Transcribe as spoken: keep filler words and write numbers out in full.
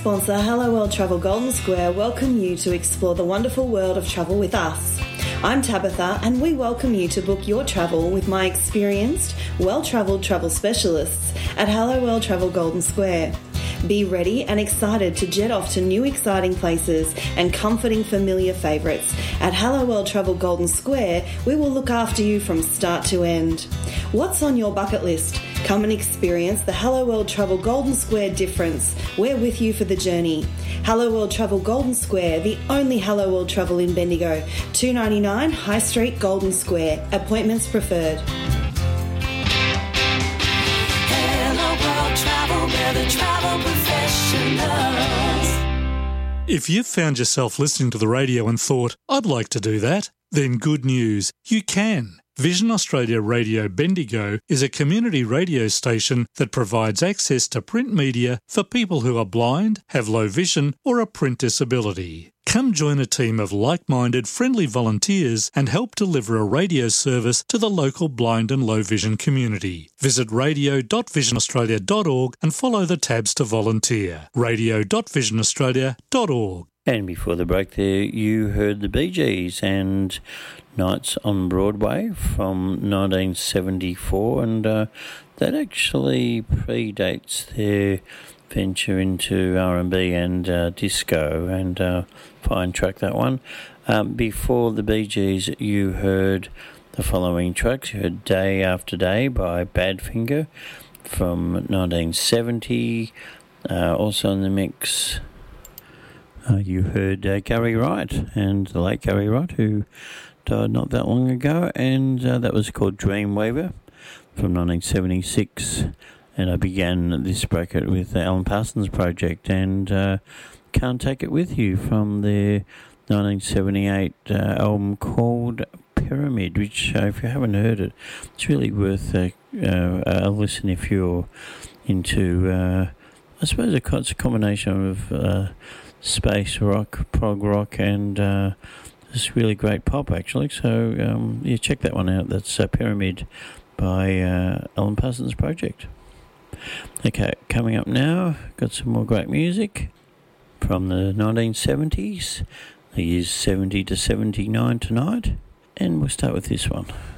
sponsor, Hello World Travel Golden Square, welcome you to explore the wonderful world of travel with us. I'm Tabitha, and we welcome you to book your travel with my experienced, well-travelled travel specialists at Hello World Travel Golden Square. Be ready and excited to jet off to new exciting places and comforting familiar favourites. At Hello World Travel Golden Square, we will look after you from start to end. What's on your bucket list? Come and experience the Hello World Travel Golden Square difference. We're with you for the journey. Hello World Travel Golden Square, the only Hello World Travel in Bendigo. two ninety-nine High Street, Golden Square. Appointments preferred. The travel professionals. If you've found yourself listening to the radio and thought, I'd like to do that, then good news, you can. Vision Australia Radio Bendigo is a community radio station that provides access to print media for people who are blind, have low vision or a print disability. Come join a team of like-minded, friendly volunteers and help deliver a radio service to the local blind and low vision community. Visit radio dot vision australia dot org and follow the tabs to volunteer. radio dot vision australia dot org. And before the break there, you heard the Bee Gees and Nights on Broadway from nineteen seventy-four, and uh, that actually predates their venture into R and B and uh, disco, and uh, fine track, that one. Um, before the Bee Gees, you heard the following tracks. You heard Day After Day by Badfinger from nineteen seventy, uh, also in the mix. Uh, you heard uh, Gary Wright, and the late Gary Wright, who died not that long ago, and uh, that was called Dreamweaver from nineteen seventy-six. And I began this bracket with the Alan Parsons Project and uh, Can't Take It With You from their nineteen seventy-eight uh, album called Pyramid, which, uh, if you haven't heard it, it's really worth uh, uh, a listen if you're into, uh, I suppose, it's a combination of uh, space rock, prog rock, and uh, it's really great pop, actually. So, um, yeah, check that one out. That's uh, Pyramid by uh, Alan Parsons Project. Okay, coming up now, got some more great music from the nineteen seventies, the years seventy to seventy-nine tonight, and we'll start with this one.